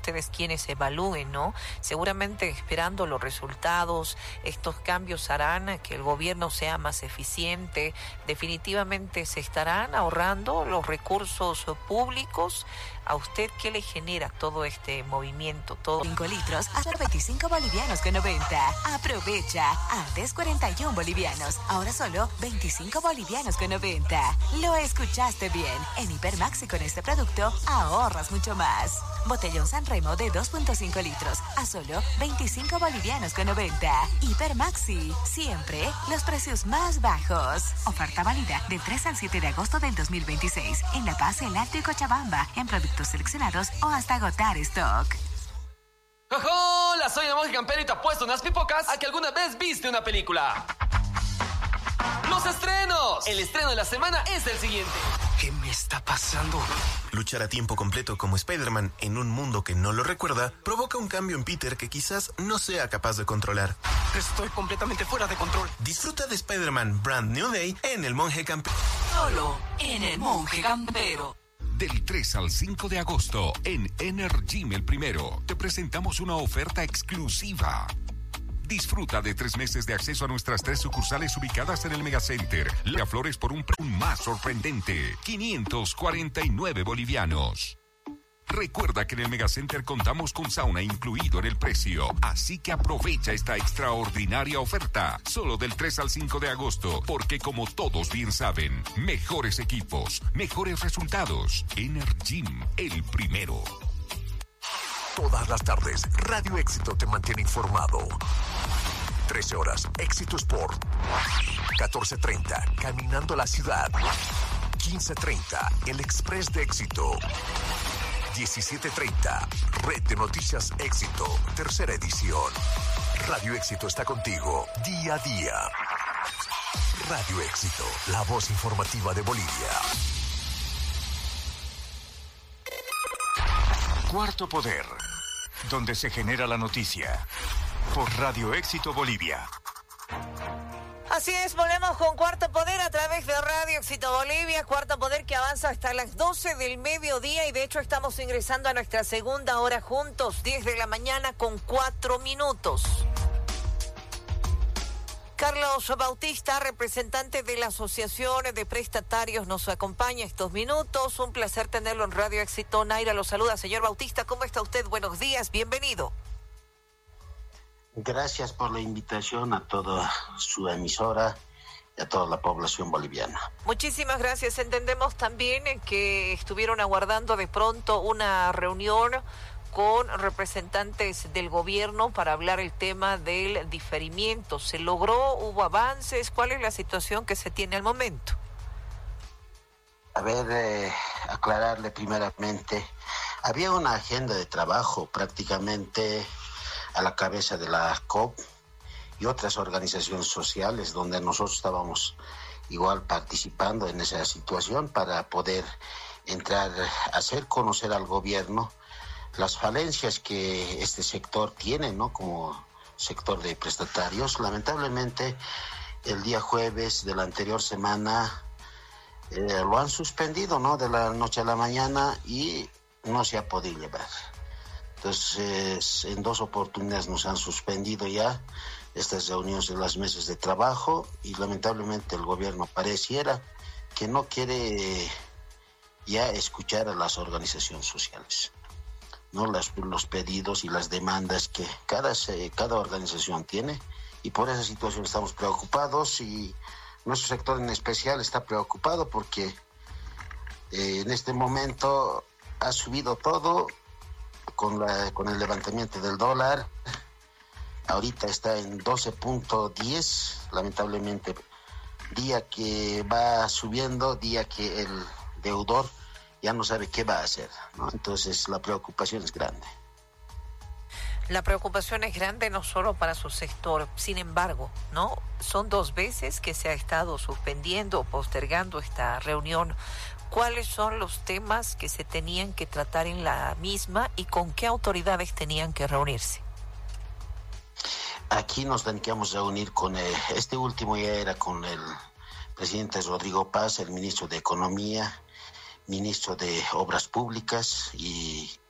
ustedes quienes evalúen, ¿no? Seguramente esperando los resultados, estos cambios harán que el gobierno sea más eficiente. Definitivamente se estarán ahorrando los recursos públicos. ¿A usted qué le genera todo este movimiento? Todo 5 litros a 25 bolivianos con 90. Aprovecha. Antes 41 bolivianos. Ahora solo 25 bolivianos con 90. Lo escuchaste bien. En Hipermaxi con este producto ahorras mucho más. Botellón Sanremo de 2.5 litros a solo 25 bolivianos con 90. Hipermaxi. Siempre los precios más bajos. Oferta válida del 3 al 7 de agosto del 2026. En La Paz, El Alto y Cochabamba. En productos seleccionados o hasta agotar stock. ¡Hola! Soy el monje campero y te apuesto unas pipocas a que alguna vez viste una película. ¡Los estrenos! El estreno de la semana es el siguiente. ¿Qué me está pasando? Luchar a tiempo completo como Spider-Man en un mundo que no lo recuerda provoca un cambio en Peter que quizás no sea capaz de controlar. Estoy completamente fuera de control. Disfruta de Spider-Man Brand New Day en El Monje Campero. Solo en El Monje Campero. Del 3 al 5 de agosto, en Energim El Primero, te presentamos una oferta exclusiva. Disfruta de 3 meses de acceso a nuestras 3 sucursales ubicadas en el Megacenter. La Flores por un precio más sorprendente, 549 bolivianos. Recuerda que en el Megacenter contamos con sauna incluido en el precio, así que aprovecha esta extraordinaria oferta, solo del 3 al 5 de agosto, porque como todos bien saben, mejores equipos, mejores resultados. Energim, El Primero. Todas las tardes, Radio Éxito te mantiene informado. 13 horas, Éxito Sport. 14:30, Caminando la Ciudad. 15:30, El Express de Éxito. 17:30, Red de Noticias Éxito, tercera edición. Radio Éxito está contigo, día a día. Radio Éxito, la voz informativa de Bolivia. Cuarto Poder, donde se genera la noticia. Por Radio Éxito Bolivia. Así es, volvemos con Cuarto Poder a través de Radio Éxito Bolivia. Cuarto Poder que avanza hasta las 12 del mediodía y de hecho estamos ingresando a nuestra segunda hora juntos, 10 de la mañana con 4 minutos. Carlos Bautista, representante de la Asociación de Prestatarios, nos acompaña estos minutos. Un placer tenerlo en Radio Éxito. Naira lo saluda. Señor Bautista, ¿cómo está usted? Buenos días, bienvenido. Gracias por la invitación a toda su emisora y a toda la población boliviana. Muchísimas gracias. Entendemos también que estuvieron aguardando de pronto una reunión con representantes del gobierno para hablar el tema del diferimiento. ¿Se logró? ¿Hubo avances? ¿Cuál es la situación que se tiene al momento? A ver, aclararle primeramente. Había una agenda de trabajo prácticamente a la cabeza de la COP y otras organizaciones sociales donde nosotros estábamos igual participando en esa situación para poder entrar, hacer conocer al gobierno las falencias que este sector tiene, ¿no? Como sector de prestatarios. Lamentablemente, el día jueves de la anterior semana lo han suspendido, ¿no? De la noche a la mañana y no se ha podido llevar. Entonces, en 2 oportunidades nos han suspendido ya estas reuniones de las mesas de trabajo y lamentablemente el gobierno pareciera que no quiere ya escuchar a las organizaciones sociales, ¿no? Los pedidos y las demandas que cada organización tiene, y por esa situación estamos preocupados y nuestro sector en especial está preocupado porque en este momento ha subido todo con el levantamiento del dólar. Ahorita está en 12.10, lamentablemente, día que va subiendo, día que el deudor ya no sabe qué va a hacer, ¿no? Entonces la preocupación es grande. La preocupación es grande no solo para su sector, sin embargo, ¿no? Son 2 veces que se ha estado suspendiendo o postergando esta reunión. ¿Cuáles son los temas que se tenían que tratar en la misma y con qué autoridades tenían que reunirse? Aquí nos teníamos que reunir con este último ya era con el presidente Rodrigo Paz, el ministro de Economía, ministro de Obras Públicas y